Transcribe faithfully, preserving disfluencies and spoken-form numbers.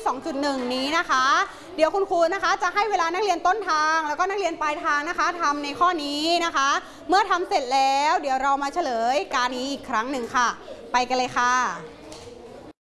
สองจุดหนึ่ง นี้นะคะเดี๋ยวคุณครูนะคะจะให้เวลานักเรียนต้นทางแล้วก็นักเรียนปลายทางนะคะทำในข้อนี้นะคะเมื่อทำเสร็จแล้วเดี๋ยวเรามาเฉลยการนี้อีกครั้งหนึ่งค่ะไปกันเลยค่ะ